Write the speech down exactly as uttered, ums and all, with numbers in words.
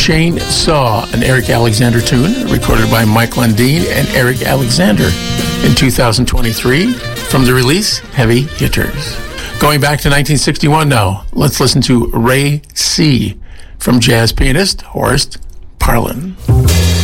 Chainsaw, an Eric Alexander tune recorded by Mike Lundeen and Eric Alexander in two thousand twenty-three from the release Heavy Hitters. Going back to nineteen sixty-one now, let's listen to Ray C. from jazz pianist Horace Parlan.